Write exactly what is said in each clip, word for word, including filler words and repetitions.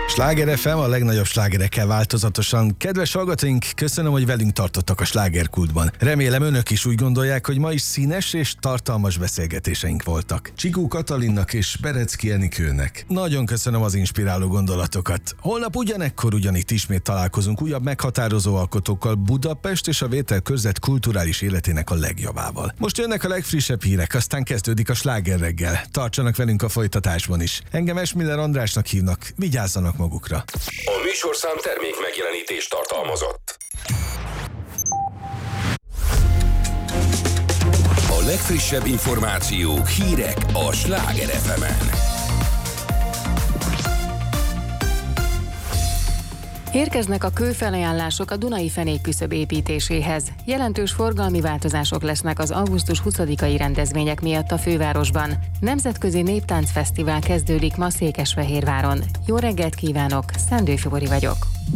Sláger ef em, a legnagyobb slágerekkel változatosan. Kedves hallgatóink, köszönöm, hogy velünk tartottak a slágerkultban. Remélem önök is úgy gondolják, hogy ma is színes és tartalmas beszélgetéseink voltak. Csikó Katalinnak és Perecki Enikőnek. Nagyon köszönöm az inspiráló gondolatokat. Holnap ugyanekkor ugyanitt ismét találkozunk újabb meghatározó alkotókkal, Budapest és a Vételkörzet kulturális életének a legjobbával. Most jönnek a legfrissebb hírek, aztán kezdődik a sláger reggel. Tartsanak velünk a folytatásban is. Engem Esmiller Andrásnak hívnak, vigyázzanak magukra. A műsorszám termék megjelenítést tartalmazott. A legfrissebb információk, hírek a Sláger ef emen. Érkeznek a kőfelajánlások a Dunai fenékküszöb építéséhez. Jelentős forgalmi változások lesznek az augusztus huszadikai rendezvények miatt a fővárosban. Nemzetközi Néptáncfesztivál kezdődik ma Székesfehérváron. Jó reggelt kívánok, Szendő Fibori vagyok.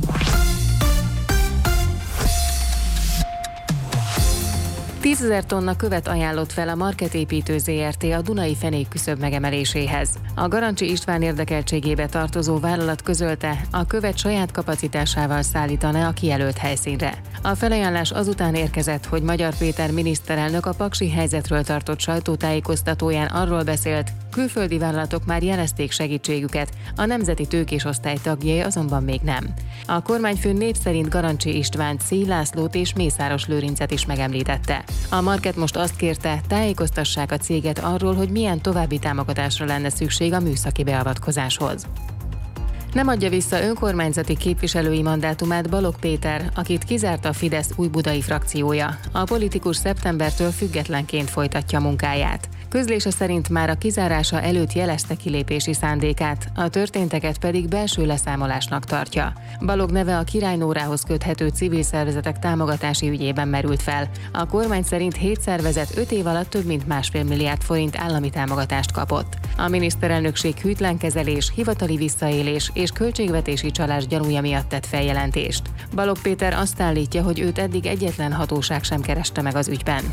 tízezer tonna követ ajánlott fel a Market Építő zé er té a Dunai fenékküszöb megemeléséhez. A Garancsi István érdekeltségébe tartozó vállalat közölte, a követ saját kapacitásával szállítaná a kijelölt helyszínre. A felajánlás azután érkezett, hogy Magyar Péter miniszterelnök a paksi helyzetről tartott sajtótájékoztatóján arról beszélt, külföldi vállalatok már jelezték segítségüket, a Nemzeti Tőkés Osztály tagjai azonban még nem. A kormányfő név szerint Garancsi Istvánt, Szély Lászlót és Mészáros Lőrincet is megemlítette. A Market most azt kérte, tájékoztassák a céget arról, hogy milyen további támogatásra lenne szükség a műszaki beavatkozáshoz. Nem adja vissza önkormányzati képviselői mandátumát Balogh Péter, akit kizárt a Fidesz újbudai frakciója. A politikus szeptembertől függetlenként folytatja munkáját. Közlése szerint már a kizárása előtt jelezte kilépési szándékát, a történteket pedig belső leszámolásnak tartja. Balogh neve a Király Nórához köthető civil szervezetek támogatási ügyében merült fel. A kormány szerint hét szervezet öt év alatt több mint másfél milliárd forint állami támogatást kapott. A miniszterelnökség hűtlenkezelés, hivatali visszaélés és költségvetési csalás gyanúja miatt tett feljelentést. Balogh Péter azt állítja, hogy őt eddig egyetlen hatóság sem kereste meg az ügyben.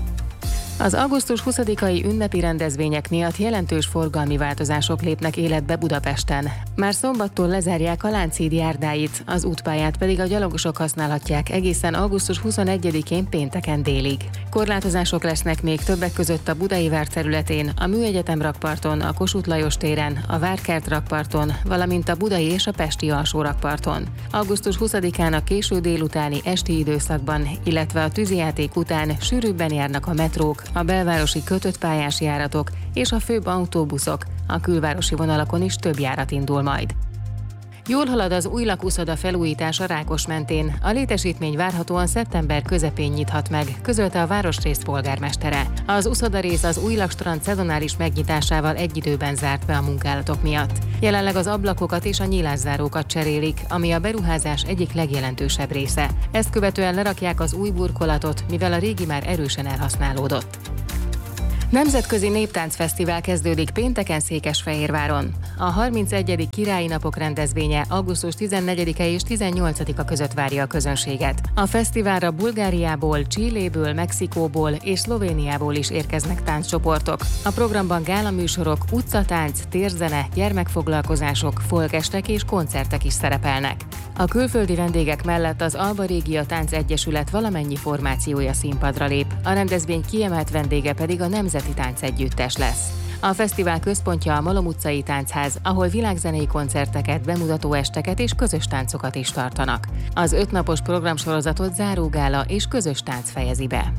Az augusztus huszadikai ünnepi rendezvények miatt jelentős forgalmi változások lépnek életbe Budapesten. Már szombattól lezárják a Lánchíd járdáit, az útpályát pedig a gyalogosok használhatják egészen augusztus huszonegyedikén pénteken délig. Korlátozások lesznek még többek között a Budai vár területén, a Műegyetem rakparton, a Kossuth Lajos téren, a Várkert rakparton, valamint a budai és a pesti alsó rakparton. augusztus huszadikán a késő délutáni esti időszakban, illetve a tűzijáték után sűrűbben járnak a metrók, a belvárosi kötött pályás járatok és a főbb autóbuszok, a külvárosi vonalakon is több járat indul majd. Jól halad az új lakúszoda felújítása Rákosmentén. A létesítmény várhatóan szeptember közepén nyithat meg, közölte a városrész polgármestere. Az uszodarész az új lakstrand szezonális megnyitásával egy időben zárt be a munkálatok miatt. Jelenleg az ablakokat és a nyílászárókat cserélik, ami a beruházás egyik legjelentősebb része. Ezt követően lerakják az új burkolatot, mivel a régi már erősen elhasználódott. Nemzetközi Néptáncfesztivál kezdődik pénteken Székesfehérváron. A harmincegyedik Királyi Napok rendezvénye augusztus tizennegyedike és tizennyolcadika között várja a közönséget. A fesztiválra Bulgáriából, Chiléből, Mexikóból és Szlovéniából is érkeznek tánccsoportok. A programban gálaműsorok, utcatánc, térzene, gyermekfoglalkozások, folkestek és koncertek is szerepelnek. A külföldi vendégek mellett az Alba Régia Tánc Egyesület valamennyi formációja színpadra lép, a rendezvény kiemelt vendége pedig a Nemzeti Táncegyüttes lesz. A fesztivál központja a Malom utcai táncház, ahol világzenei koncerteket, bemutató esteket és közös táncokat is tartanak. Az ötnapos programsorozatot zárógála és közös tánc fejezi be.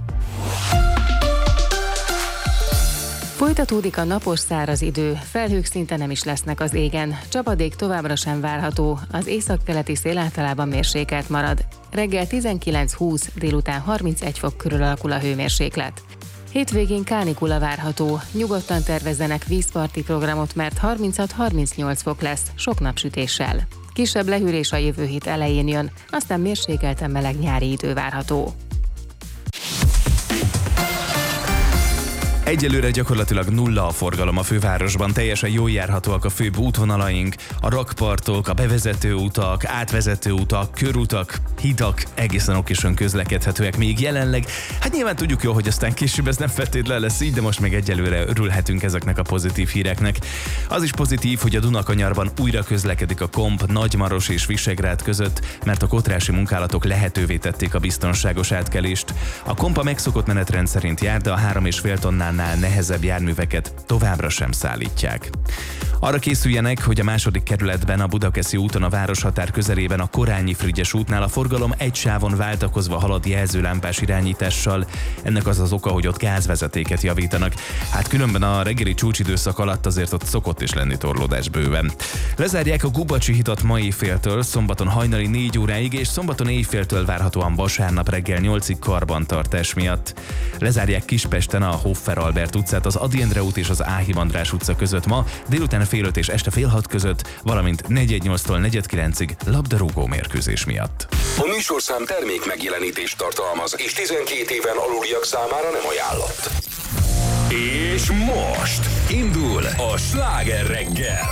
Folytatódik a napos száraz idő, felhők szinte nem is lesznek az égen, csapadék továbbra sem várható, az északkeleti szél általában mérsékelt marad. Reggel tizenkilenc-húsz, délután harmincegy fok körül alakul a hőmérséklet. Hétvégén kánikula várható, nyugodtan tervezzenek vízparti programot, mert harminchat-harmincnyolc fok lesz, sok napsütéssel. Kisebb lehűlés a jövő hét elején jön, aztán mérsékelten meleg nyári idő várható. Egyelőre gyakorlatilag nulla a forgalom a fővárosban, teljesen jól járhatóak a főbb útvonalaink, a rakpartok, a bevezető utak, átvezető utak, körutak, hidak egészen okésan közlekedhetőek még jelenleg. Hát nyilván tudjuk jó, hogy aztán később ez nem feltétlenül lesz így, de most még egyelőre örülhetünk ezeknek a pozitív híreknek. Az is pozitív, hogy a Dunakanyarban újra közlekedik a Komp, Nagymaros és Visegrád között, mert a kotrási munkálatok lehetővé tették a biztonságos átkelést. A Komp a megszokott menetrend szerint jár, de a három és fél tonnánál nehezebb járműveket továbbra sem szállítják. Arra készüljenek, hogy a második kerületben a Budakeszi úton a városhatár közelében a Korányi-Frigyes útnál a forgalom egy sávon váltakozva halad jelzőlámpás irányítással. Ennek az az oka, hogy ott gázvezetéket javítanak. Hát különben a reggeli csúcsidőszak alatt azért ott szokott is lenni torlódás bőven. Lezárják a Gubacsi hitat ma éjféltől, szombaton hajnali négy óráig és szombaton éjféltől várhatóan vasárnap reggel nyolcig karbantartás miatt. Lezárják Kispesten a Hoffer Albert utcát, az Ady Endre út és az Áhim András utca között ma, délután fél öt és este fél hat között, valamint negyvennyolctól negyvenkilencig labdarúgó mérkőzés miatt. A műsorszám termék megjelenítést tartalmaz, és tizenkét éven aluliak számára nem ajánlott. És most indul a Sláger reggel.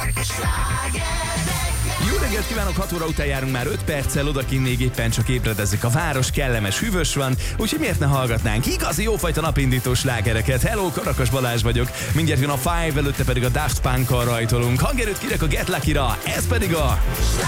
Jó reggelt kívánok, hat óra után járunk már öt perccel, odakint még éppen csak ébredezik a város, kellemes, hűvös van, úgyhogy miért ne hallgatnánk igazi jófajta napindító slágereket. Hello, Karakas Balázs vagyok, mindjárt jön a Five, előtte pedig a Daft Punk-kal rajtolunk. Hangerőt kérek a Get Lucky-ra, ez pedig a...